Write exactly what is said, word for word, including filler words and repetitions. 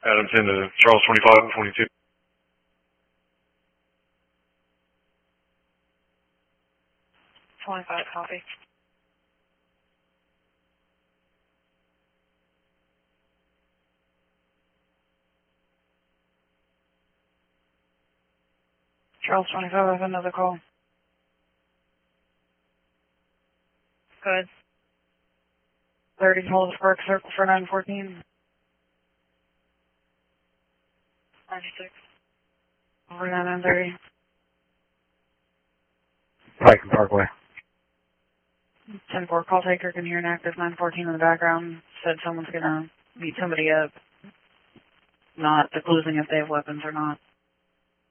Adam ten to Charles twenty-five and twenty-two. twenty-five, copy. Charles twenty-five, I have another call. Good. thirty, hold Spark Circle for nine fourteen. ninety-six. Over nine thirty. Pike Parkway. ten four, call taker can hear an active nine fourteen in the background. Said someone's gonna meet somebody up. Not disclosing if they have weapons or not.